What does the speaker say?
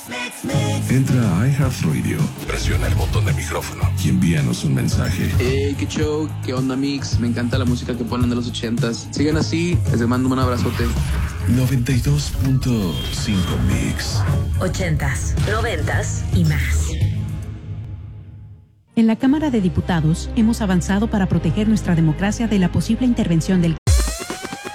Entra a iHeartRadio, presiona el botón de micrófono y envíanos un mensaje. Qué show, qué onda mix, me encanta la música que ponen de los 80s. Sigan así, les mando un abrazote. 92.5 Mix. 80s, 90s y más. En la Cámara de Diputados hemos avanzado para proteger nuestra democracia de la posible intervención del